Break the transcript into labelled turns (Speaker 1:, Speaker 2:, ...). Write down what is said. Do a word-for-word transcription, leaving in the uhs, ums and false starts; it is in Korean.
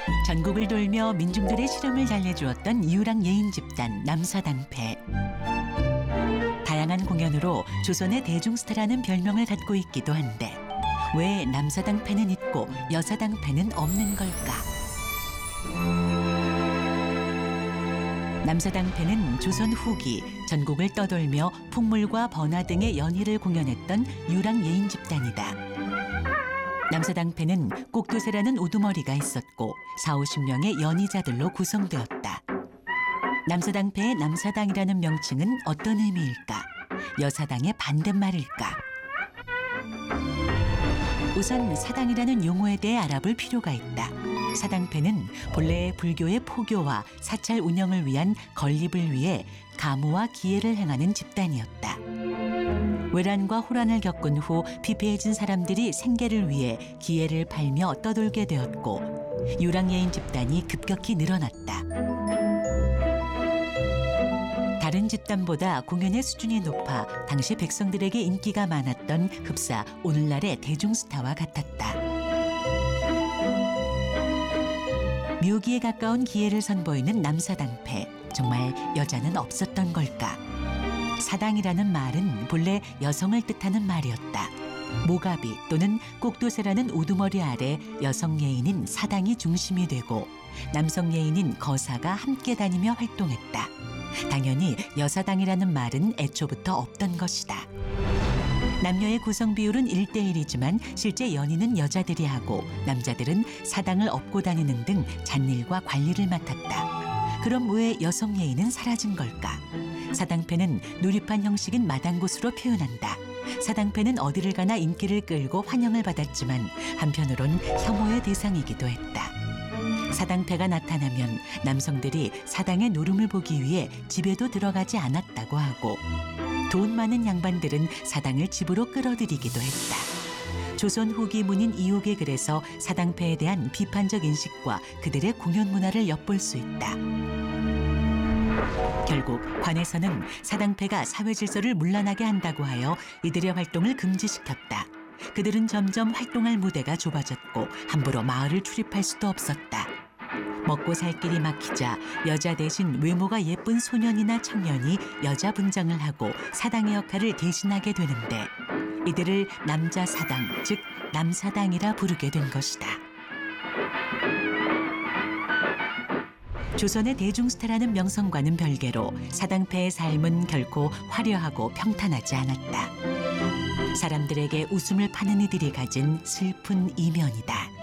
Speaker 1: 전국을 돌며 민중들의 시름을 달래주었던 유랑 예인 집단 남사당패. 다양한 공연으로 조선의 대중스타라는 별명을 갖고 있기도 한데 왜 남사당패는 있고 여사당패는 없는 걸까? 남사당패는 조선 후기 전국을 떠돌며 풍물과 번화 등의 연희를 공연했던 유랑 예인 집단이다. 남사당패는 꼭두새라는 우두머리가 있었고 사오십 명의 연희자들로 구성되었다. 남사당패의 남사당이라는 명칭은 어떤 의미일까? 여사당의 반대말일까? 우선 사당이라는 용어에 대해 알아볼 필요가 있다. 사당패는 본래 불교의 포교와 사찰 운영을 위한 건립을 위해 가무와 기해를 행하는 집단이었다. 외란과 호란을 겪은 후 피폐해진 사람들이 생계를 위해 기해를 팔며 떠돌게 되었고 유랑예인 집단이 급격히 늘어났다. 다른 집단보다 공연의 수준이 높아 당시 백성들에게 인기가 많았던 흡사 오늘날의 대중스타와 같았다. 묘기에 가까운 기해를 선보이는 남사당패. 정말 여자는 없었던 걸까? 사당이라는 말은 본래 여성을 뜻하는 말이었다. 모가비 또는 꼭두새라는 우두머리 아래 여성 예인인 사당이 중심이 되고 남성 예인인 거사가 함께 다니며 활동했다. 당연히 여사당이라는 말은 애초부터 없던 것이다. 남녀의 구성 비율은 일 대 일이지만 실제 연희는 여자들이 하고 남자들은 사당을 업고 다니는 등 잔일과 관리를 맡았다. 그럼 왜 여성 예인은 사라진 걸까? 사당패는 누립한 형식인 마당곳으로 표현한다. 사당패는 어디를 가나 인기를 끌고 환영을 받았지만 한편으론 혐오의 대상이기도 했다. 사당패가 나타나면 남성들이 사당의 노름을 보기 위해 집에도 들어가지 않았다고 하고 돈 많은 양반들은 사당을 집으로 끌어들이기도 했다. 조선 후기 문인 이옥의 글에서 사당패에 대한 비판적 인식과 그들의 공연 문화를 엿볼 수 있다. 결국 관에서는 사당패가 사회 질서를 문란하게 한다고 하여 이들의 활동을 금지시켰다. 그들은 점점 활동할 무대가 좁아졌고 함부로 마을을 출입할 수도 없었다. 먹고 살 길이 막히자 여자 대신 외모가 예쁜 소년이나 청년이 여자 분장을 하고 사당의 역할을 대신하게 되는데 이들을 남자 사당, 즉 남사당이라 부르게 된 것이다. 조선의 대중스타라는 명성과는 별개로 사당패의 삶은 결코 화려하고 평탄하지 않았다. 사람들에게 웃음을 파는 이들이 가진 슬픈 이면이다.